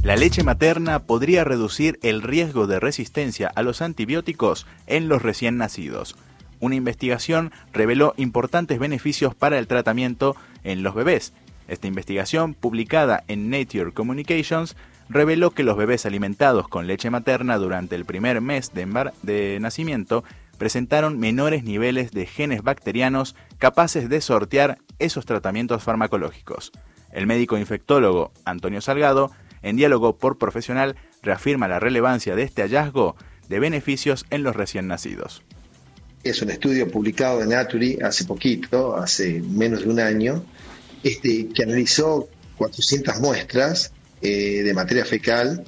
La leche materna podría reducir el riesgo de resistencia a los antibióticos en los recién nacidos. Una investigación reveló importantes beneficios para el tratamiento en los bebés. Esta investigación, publicada en Nature Communications, reveló que los bebés alimentados con leche materna durante el primer mes de nacimiento presentaron menores niveles de genes bacterianos capaces de sortear esos tratamientos farmacológicos. El médico infectólogo Antonio Salgado, en diálogo por profesional, reafirma la relevancia de este hallazgo de beneficios en los recién nacidos. Es un estudio publicado en Nature hace poquito, hace menos de un año, que analizó 400 muestras de materia fecal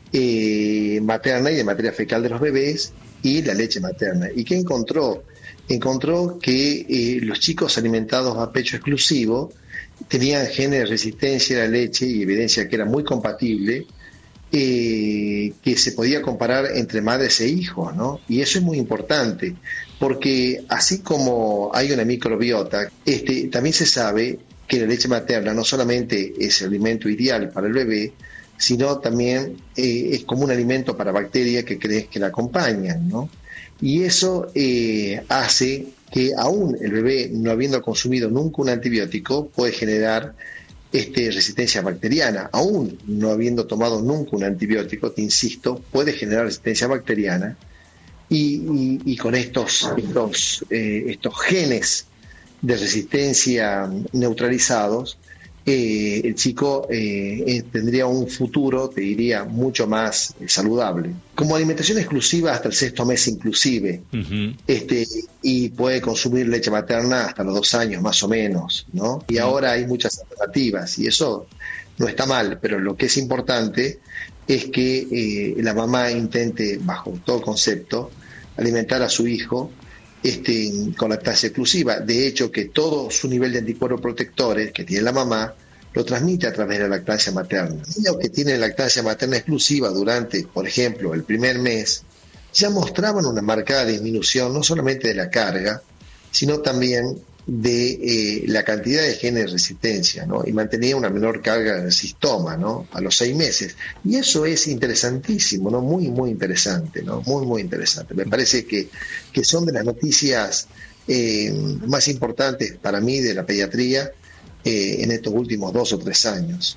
materna y de materia fecal de los bebés y la leche materna. ¿Y qué encontró? Encontró que los chicos alimentados a pecho exclusivo tenían genes de resistencia a la leche y evidencia que era muy compatible, que se podía comparar entre madres e hijos, ¿no? Y eso es muy importante, porque así como hay una microbiota, también se sabe que la leche materna no solamente es el alimento ideal para el bebé, sino también es como un alimento para bacterias que la acompañan, ¿no? Y eso hace que aún el bebé, no habiendo consumido nunca un antibiótico, puede generar resistencia bacteriana. Aún no habiendo tomado nunca un antibiótico, te insisto, puede generar resistencia bacteriana y con estos genes de resistencia neutralizados, el chico tendría un futuro, te diría, mucho más saludable. Como alimentación exclusiva hasta el 6º mes inclusive, y puede consumir leche materna hasta los 2 años más o menos, ¿no? Y ahora hay muchas alternativas y eso no está mal, pero lo que es importante es que la mamá intente, bajo todo concepto, alimentar a su hijo con lactancia exclusiva. De hecho, que todo su nivel de anticuerpos protectores que tiene la mamá lo transmite a través de la lactancia materna. Los niños que tienen lactancia materna exclusiva durante, por ejemplo, el primer mes, ya mostraban una marcada disminución no solamente de la carga, sino también de la cantidad de genes de resistencia, ¿no? Y mantenía una menor carga en el sistoma, ¿no? A los 6 meses. Y eso es interesantísimo, ¿no? Muy, muy interesante, ¿no? Muy, muy interesante. Me parece que son de las noticias más importantes para mí de la pediatría en estos últimos 2 o 3 años.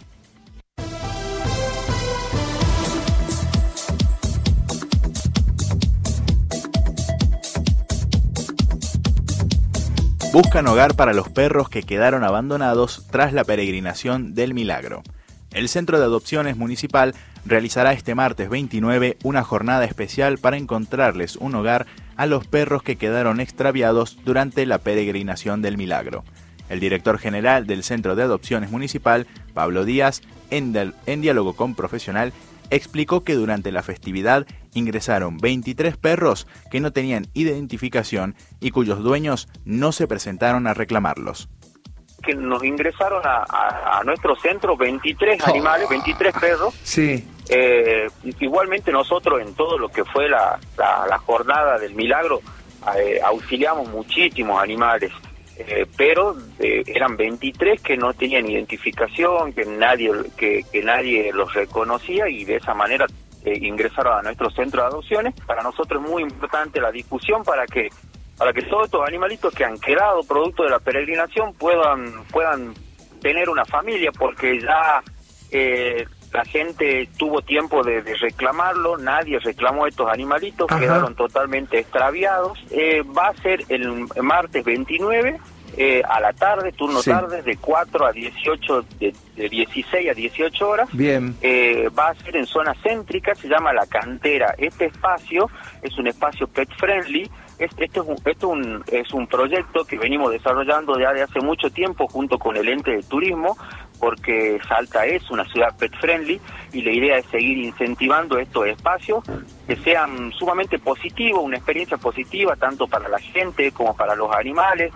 Buscan hogar para los perros que quedaron abandonados tras la peregrinación del Milagro. El Centro de Adopciones Municipal realizará este martes 29 una jornada especial para encontrarles un hogar a los perros que quedaron extraviados durante la peregrinación del Milagro. El director general del Centro de Adopciones Municipal, Pablo Díaz, en diálogo con profesional, explicó que durante la festividad ingresaron 23 perros que no tenían identificación y cuyos dueños no se presentaron a reclamarlos. Que nos ingresaron a nuestro centro 23 animales, 23 perros. Sí. Igualmente nosotros en todo lo que fue la jornada del Milagro auxiliamos muchísimos animales. Pero eran 23 que no tenían identificación, que nadie los reconocía y de esa manera ingresaron a nuestro centro de adopciones. Para nosotros es muy importante la difusión para que todos estos animalitos que han quedado producto de la peregrinación puedan tener una familia, porque ya la gente tuvo tiempo de reclamarlo, nadie reclamó estos animalitos. Ajá. Quedaron totalmente extraviados. Va a ser el martes 29 a la tarde, turno sí. Tarde, de 4 a 18, de 16 a 18 horas. Bien. Va a ser en zona céntrica, se llama La Cantera. Este espacio es un espacio pet friendly. Este es un proyecto que venimos desarrollando ya de hace mucho tiempo junto con el ente de turismo, porque Salta es una ciudad pet friendly y la idea es seguir incentivando estos espacios que sean sumamente positivos, una experiencia positiva tanto para la gente como para los animales.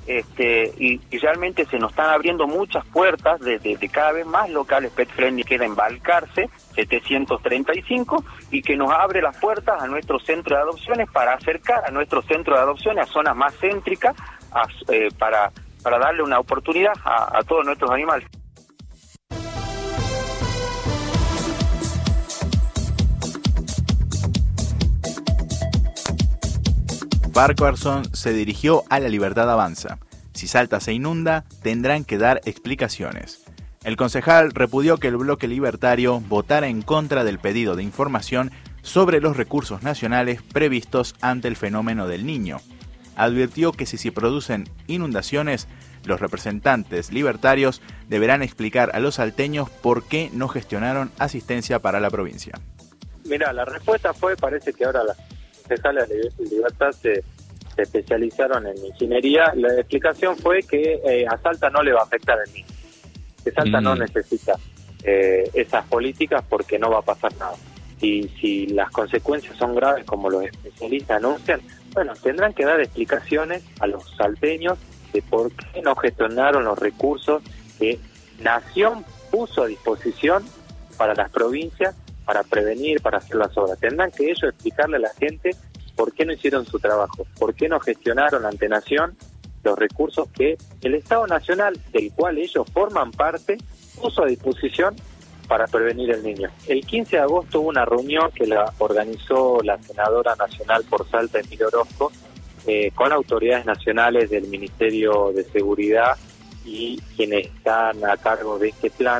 Y realmente se nos están abriendo muchas puertas de cada vez más locales pet friendly. Queda en Balcarce 735 y que nos abre las puertas a nuestro centro de adopciones para acercar a nuestro centro de adopciones a zonas más céntricas para darle una oportunidad a todos nuestros animales. Farquharson se dirigió a La Libertad Avanza. Si Salta se inunda, tendrán que dar explicaciones. El concejal repudió que el bloque libertario votara en contra del pedido de información sobre los recursos nacionales previstos ante el fenómeno del Niño. Advirtió que si se producen inundaciones, los representantes libertarios deberán explicar a los salteños por qué no gestionaron asistencia para la provincia. Mira, la respuesta fue, parece que ahora las concejales de Libertad se especializaron en ingeniería. La explicación fue que a Salta no le va a afectar el Niño, que Salta no necesita esas políticas porque no va a pasar nada. Y si las consecuencias son graves como los especialistas anuncian, bueno, tendrán que dar explicaciones a los salteños de por qué no gestionaron los recursos que Nación puso a disposición para las provincias, para prevenir, para hacer las obras. Tendrán que ellos explicarle a la gente por qué no hicieron su trabajo, por qué no gestionaron ante Nación los recursos que el Estado Nacional, del cual ellos forman parte, puso a disposición para prevenir el Niño. El 15 de agosto hubo una reunión que la organizó la senadora nacional por Salta, Emilia Orozco, con autoridades nacionales del Ministerio de Seguridad y quienes están a cargo de este plan.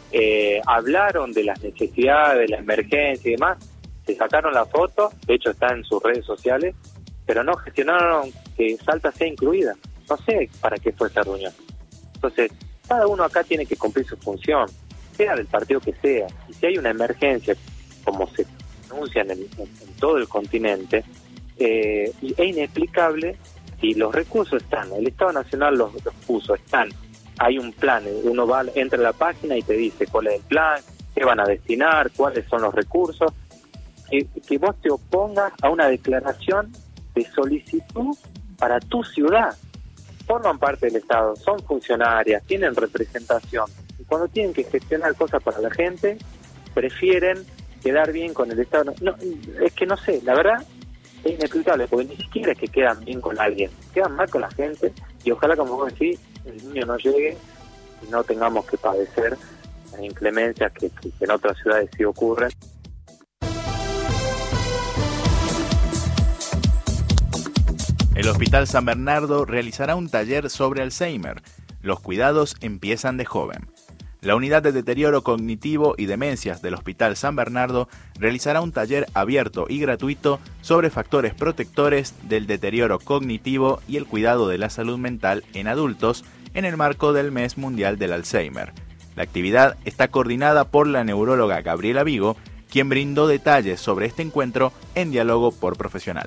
Hablaron de las necesidades, de la emergencia y demás, se sacaron la foto, de hecho está en sus redes sociales, pero no gestionaron que Salta sea incluida. No sé para qué fue esa reunión. Entonces, cada uno acá tiene que cumplir su función, sea del partido que sea, y si hay una emergencia, como se anuncia en todo el continente, es inexplicable si los recursos están, el Estado Nacional los puso, están, hay un plan, uno va, entra a la página y te dice cuál es el plan, qué van a destinar, cuáles son los recursos, que vos te opongas a una declaración de solicitud para tu ciudad. Forman parte del Estado, son funcionarias, tienen representación. Y cuando tienen que gestionar cosas para la gente, prefieren quedar bien con el Estado. No, es que no sé, la verdad es inexplicable, porque ni siquiera es que quedan bien con alguien, quedan mal con la gente, y ojalá, como vos decís, el niño no llegue y no tengamos que padecer las inclemencias que en otras ciudades sí ocurren. El Hospital San Bernardo realizará un taller sobre Alzheimer. Los cuidados empiezan de joven. La Unidad de Deterioro Cognitivo y Demencias del Hospital San Bernardo realizará un taller abierto y gratuito sobre factores protectores del deterioro cognitivo y el cuidado de la salud mental en adultos en el marco del Mes Mundial del Alzheimer. La actividad está coordinada por la neuróloga Gabriela Vigo, quien brindó detalles sobre este encuentro en Diálogo por Profesional.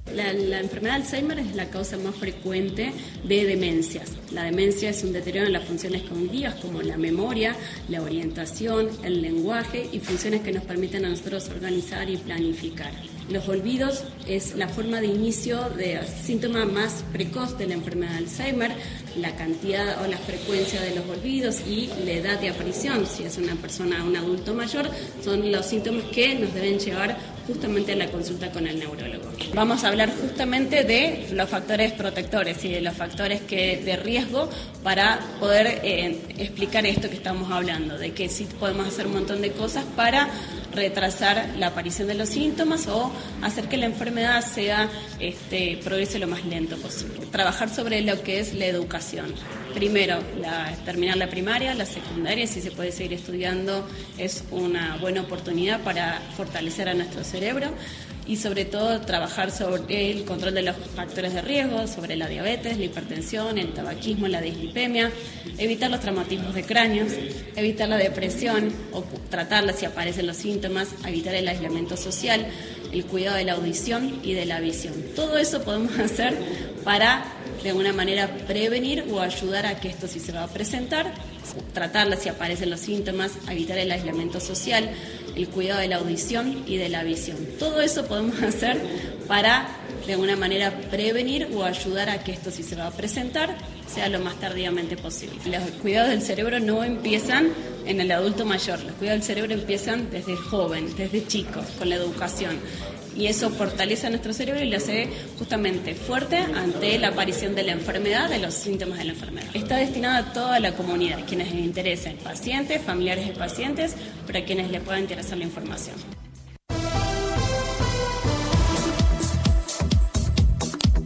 La enfermedad de Alzheimer es la causa más frecuente de demencias. La demencia es un deterioro en las funciones cognitivas como la memoria, la orientación, el lenguaje y funciones que nos permiten a nosotros organizar y planificar. Los olvidos es la forma de inicio de síntoma más precoz de la enfermedad de Alzheimer. La cantidad o la frecuencia de los olvidos y la edad de aparición, si es una persona, un adulto mayor, son los síntomas que nos deben llevar justamente a la consulta con el neurólogo. Vamos a hablar justamente de los factores protectores y de los factores de riesgo para poder explicar esto que estamos hablando, de que sí podemos hacer un montón de cosas para retrasar la aparición de los síntomas o hacer que la enfermedad progrese lo más lento posible. Trabajar sobre lo que es la educación. Primero, terminar la primaria, la secundaria, si se puede seguir estudiando, es una buena oportunidad para fortalecer a nuestro cerebro y sobre todo trabajar sobre el control de los factores de riesgo, sobre la diabetes, la hipertensión, el tabaquismo, la dislipemia, evitar los traumatismos de cráneos, evitar la depresión o tratarla si aparecen los síntomas, evitar el aislamiento social, el cuidado de la audición y de la visión. Todo eso podemos hacer para de alguna manera prevenir o ayudar a que esto si se va a presentar, tratarla si aparecen los síntomas, evitar el aislamiento social, el cuidado de la audición y de la visión. Todo eso podemos hacer para de alguna manera prevenir o ayudar a que esto si se va a presentar sea lo más tardíamente posible. Los cuidados del cerebro no empiezan en el adulto mayor, los cuidados del cerebro empiezan desde joven, desde chicos, con la educación. Y eso fortalece a nuestro cerebro y lo hace justamente fuerte ante la aparición de la enfermedad, de los síntomas de la enfermedad. Está destinado a toda la comunidad, quienes les interesen, pacientes, familiares de pacientes, para quienes les pueda interesar la información.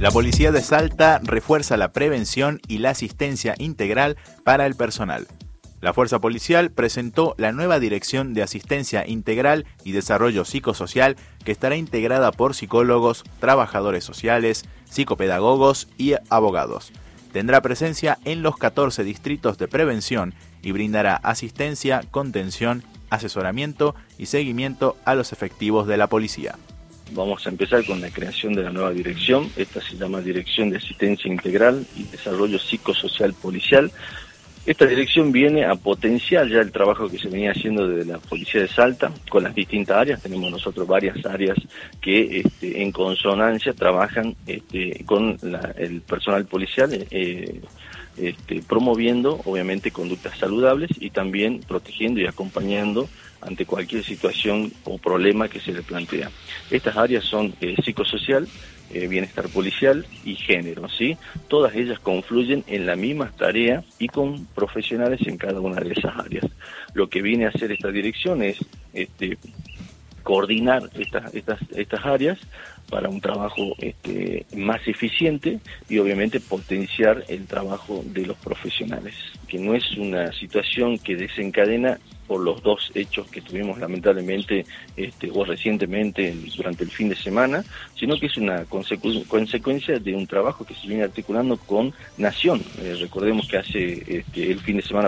La Policía de Salta refuerza la prevención y la asistencia integral para el personal. La Fuerza Policial presentó la nueva Dirección de Asistencia Integral y Desarrollo Psicosocial, que estará integrada por psicólogos, trabajadores sociales, psicopedagogos y abogados. Tendrá presencia en los 14 distritos de prevención y brindará asistencia, contención, asesoramiento y seguimiento a los efectivos de la policía. Vamos a empezar con la creación de la nueva dirección. Esta se llama Dirección de Asistencia Integral y Desarrollo Psicosocial Policial. Esta dirección viene a potenciar ya el trabajo que se venía haciendo desde la Policía de Salta con las distintas áreas. Tenemos nosotros varias áreas que en consonancia trabajan con el personal policial, promoviendo obviamente conductas saludables y también protegiendo y acompañando ante cualquier situación o problema que se le plantea. Estas áreas son psicosocial, bienestar policial y género, ¿sí? Todas ellas confluyen en la misma tarea y con profesionales en cada una de esas áreas. Lo que viene a hacer esta dirección es coordinar estas áreas para un trabajo más eficiente y obviamente potenciar el trabajo de los profesionales, que no es una situación que desencadena por los dos hechos que tuvimos lamentablemente o recientemente durante el fin de semana, sino que es una consecuencia de un trabajo que se viene articulando con Nación. Recordemos que hace el fin de semana